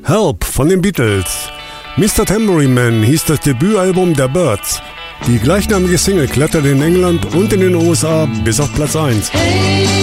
Help von den Beatles. Mr. Tambourine Man hieß das Debütalbum der Byrds. Die gleichnamige Single kletterte in England und in den USA bis auf Platz 1.